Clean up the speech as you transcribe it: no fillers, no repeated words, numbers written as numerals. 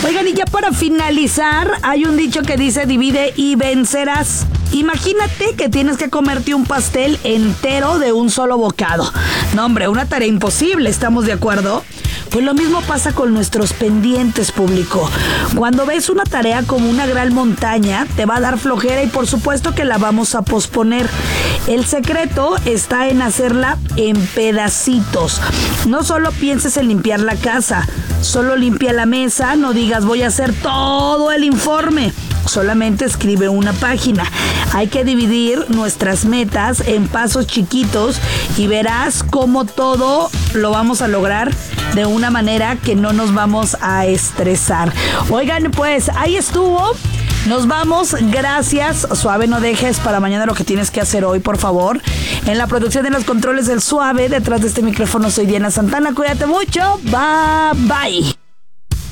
Oigan, y ya para finalizar, hay un dicho que dice divide y vencerás. Imagínate que tienes que comerte un pastel entero de un solo bocado. No, hombre, una tarea imposible, ¿estamos de acuerdo? Pues lo mismo pasa con nuestros pendientes, público. Cuando ves una tarea como una gran montaña, te va a dar flojera y por supuesto que la vamos a posponer. El secreto está en hacerla en pedacitos. No solo pienses en limpiar la casa, solo limpia la mesa, no digas voy a hacer todo el informe. Solamente escribe una página. Hay que dividir nuestras metas en pasos chiquitos y verás cómo todo lo vamos a lograr de una manera que no nos vamos a estresar. Oigan, pues ahí estuvo. Nos vamos, gracias. Suave, no dejes para mañana lo que tienes que hacer hoy, por favor. En la producción de los controles del Suave, detrás de este micrófono soy Diana Santana. Cuídate mucho. Bye, bye.